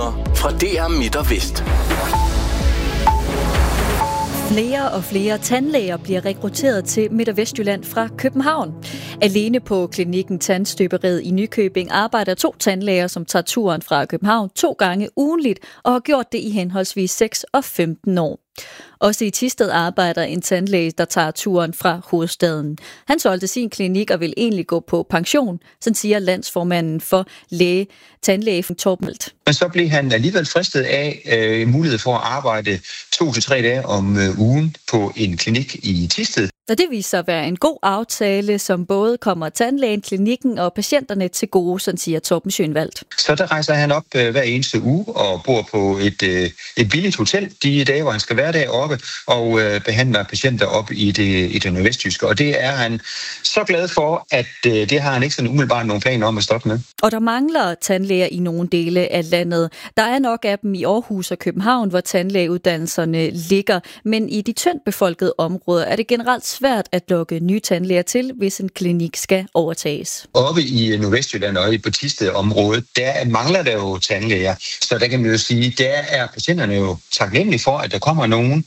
Nyheder fra DR Midt og Vest. Flere og flere tandlæger bliver rekrutteret til Midt- og Vestjylland fra København. Alene på klinikken Tandstøberiet i Nykøbing arbejder 2 tandlæger, som tager turen fra København 2 gange ugenligt og har gjort det i henholdsvis 6 og 15 år. Også i Thisted arbejder en tandlæge, der tager turen fra hovedstaden. Han solgte sin klinik og vil egentlig gå på pension, sådan siger landsformanden for tandlæge Torben Meldt. Men så blev han alligevel fristet af mulighed for at arbejde 2 til 3 dage om ugen på en klinik i Thisted. Og det viser sig at være en god aftale, som både kommer tandlægen, klinikken og patienterne til gode, sådan siger Torben Schönwald. Så der rejser han op hver eneste uge og bor på et billigt hotel de dage, hvor han skal være deroppe og behandler patienter op i det nordvestjyske. Og det er han så glad for, at det har han ikke sådan umiddelbart nogen planer om at stoppe med. Og der mangler tandlæger i nogle dele af landet. Der er nok af dem i Aarhus og København, hvor tandlægeuddannelserne ligger. Men i de tyndt befolkede områder er det generelt svært at lokke nye tandlæger til, hvis en klinik skal overtages. Oppe i Nordvestjylland og på Thisted-området, der mangler der jo tandlæger. Så der kan man jo sige, der er patienterne jo taknemmelige for, at der kommer nogen.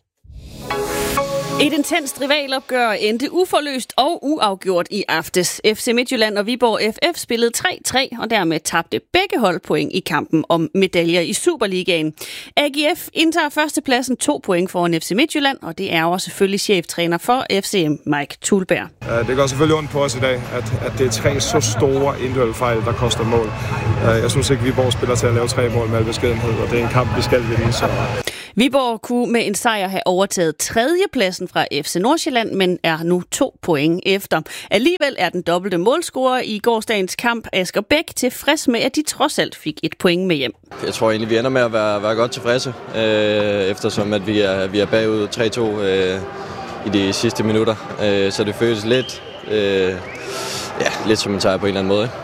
Et intenst rivalopgør endte uforløst og uafgjort i aftes. FC Midtjylland og Viborg FF spillede 3-3, og dermed tabte begge hold point i kampen om medaljer i Superligaen. AGF indtager førstepladsen 2 point foran FC Midtjylland, og det er også selvfølgelig cheftræner for FCM, Mike Thulberg. Det går selvfølgelig ondt på os i dag, at det er 3 så store individuelle fejl, der koster mål. Jeg synes ikke, Viborg spiller til at lave 3 mål med al beskedenhed, og det er en kamp, vi skal vinde. Viborg kunne med en sejr have overtaget 3. pladsen fra FC Nordsjælland, men er nu 2 point efter. Alligevel er den dobbelte målscorer i gårsdagens kamp, Asger Bæk, tilfreds med, at de trods alt fik 1 point med hjem. Jeg tror egentlig, vi ender med at være godt tilfredse, eftersom at vi er bagud 3-2 i de sidste minutter. Så det føles lidt som en sejr på en eller anden måde.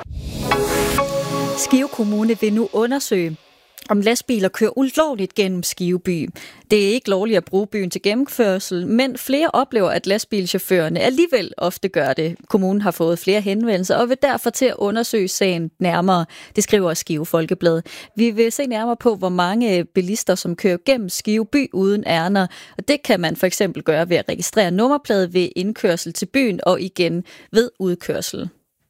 Skive Kommune vil nu undersøge, om lastbiler kører ulovligt gennem Skive by. Det er ikke lovligt at bruge byen til gennemførsel, men flere oplever, at lastbilchaufførerne alligevel ofte gør det. Kommunen har fået flere henvendelser og vil derfor til at undersøge sagen nærmere. Det skriver Skive Folkeblad. Vi vil se nærmere på, hvor mange bilister, som kører gennem Skive by uden ærner. Og det kan man for eksempel gøre ved at registrere nummerplade ved indkørsel til byen og igen ved udkørsel.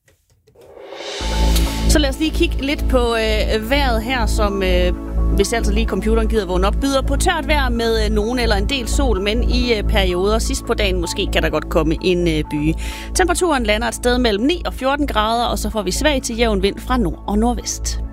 Så lad os lige kigge lidt på vejret her, som hvis altså lige computeren gider vågne op, byder på tørt vejr med nogen eller en del sol, men i perioder sidst på dagen måske kan der godt komme en byge. Temperaturen lander et sted mellem 9 og 14 grader, og så får vi svag til jævn vind fra nord og nordvest.